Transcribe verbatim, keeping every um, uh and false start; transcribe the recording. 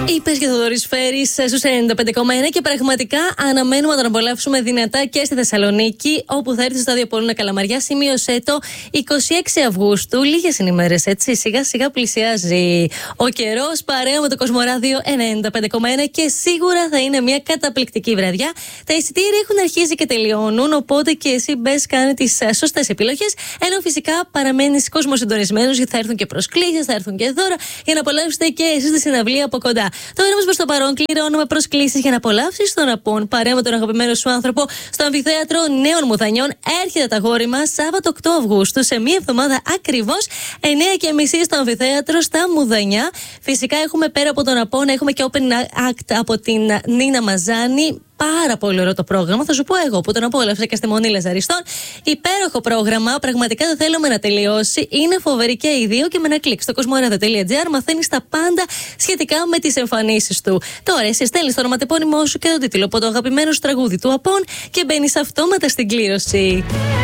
Είπες και Θοδωρής Φέρης στους ενενήντα πέντε κόμμα ένα και πραγματικά αναμένουμε να τον απολαύσουμε δυνατά και στη Θεσσαλονίκη, όπου θα έρθει στο στάδιο Πολύνα Καλαμαριά. Σημείωσέ το, είκοσι έξι Αυγούστου. Λίγες είναι ημέρες, έτσι. Σιγά σιγά πλησιάζει ο καιρός, παρέα με το Κοσμοράδιο ενενήντα πέντε κόμμα ένα και σίγουρα θα είναι μια καταπληκτική βραδιά. Τα εισιτήρια έχουν αρχίσει και τελειώνουν, οπότε και εσύ μπες, κάνε τις σωστές επιλογές. Ενώ φυσικά παραμένεις κοσμοσυντονισμένος, γιατί θα έρθουν και προσκλήσεις, θα έρθουν και δώρα για να απολαύσετε και εσείς τη συναυλία από κοντά. Τώρα όμως προς το παρόν κληρώνουμε προσκλήσεις για να απολαύσεις τον Απόν παρέα με τον αγαπημένο σου άνθρωπο στο Αμφιθέατρο Νέων Μουδανιών. Έρχεται τα γόρι μας Σάββατο οκτώ Αυγούστου, σε μία εβδομάδα ακριβώς, εννιά και μισή στο Αμφιθέατρο στα Μουδανιά. Φυσικά έχουμε πέρα από τον Απόν, έχουμε και open act από την Νίνα Μαζάνη. Πάρα πολύ ωραίο το πρόγραμμα, θα σου πω εγώ που τον απόλαυσα και στη Μονή Λαζαριστών. Υπέροχο πρόγραμμα, πραγματικά δεν θέλουμε να τελειώσει. Είναι φοβερή και οι δύο και με ένα κλικ στο κοσμοράδιο τελεία τζι άρ μαθαίνεις τα πάντα σχετικά με τις εμφανίσεις του. Τώρα, εσύ στέλνεις το ονοματεπώνυμό σου και τον τίτλο από το αγαπημένο σου τραγούδι του Απόν και μπαίνεις αυτόματα στην κλήρωση.